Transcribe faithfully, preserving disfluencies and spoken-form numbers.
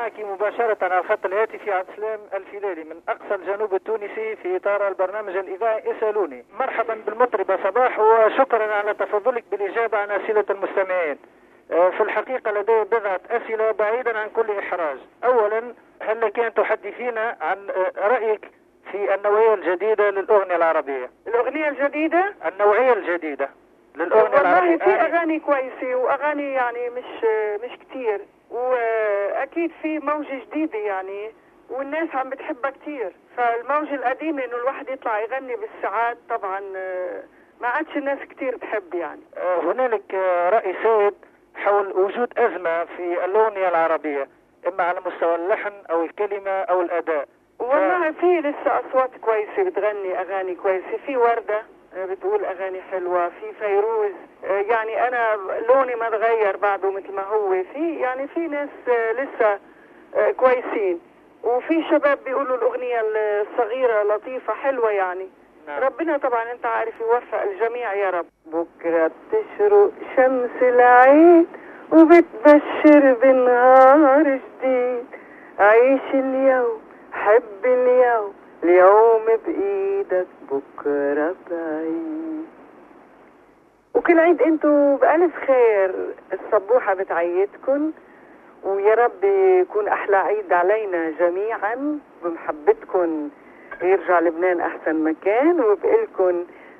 معك مباشرة على الخط الهاتفي عبد السلام الفلالي من أقصى الجنوب التونسي في إطار البرنامج الإذاعي اسألوني. مرحبا بالمطربة صباح، وشكرا على تفضلك بالإجابة عن أسئلة المستمعين. في الحقيقة لدي بضعة أسئلة بعيدا عن كل إحراج. أولا، هل لك أن تحدثينا عن رأيك في النوعية الجديدة للأغنية العربية؟ الأغنية الجديدة؟ النوعية الجديدة للأغنية العربية. والله في أغاني كويسة وأغاني يعني مش مش كتير، وأكيد في موجة جديدة يعني والناس عم بتحبها كتير. فالموجة القديمة إنه الواحد يطلع يغني بالساعات طبعا ما عادش الناس كتير تحب يعني. هنالك رأي سائد حول وجود أزمة في الأغنية العربية، إما على مستوى اللحن أو الكلمة أو الأداء. والله ف... في لسه أصوات كويسة بتغني أغاني كويسة، في وردة بتقول أغاني حلوة، في فيروز، يعني أنا لوني ما تغير بعده مثل ما هو، في يعني في ناس لسه كويسين، وفي شباب بيقولوا الأغنية الصغيرة لطيفة حلوة يعني. نعم. ربنا طبعا أنت عارف يوفق الجميع يا رب. بكرة بتشرق شمس العيد وبتبشر بنهار جديد، عيش اليوم حب اليوم، اليوم بإيدك بكرة بعيد. وكل عيد انتو بألف خير. الصبوحة بتعيدكن، ويا رب يكون أحلى عيد علينا جميعا بمحبتكن، يرجع لبنان أحسن مكان، وبقلكن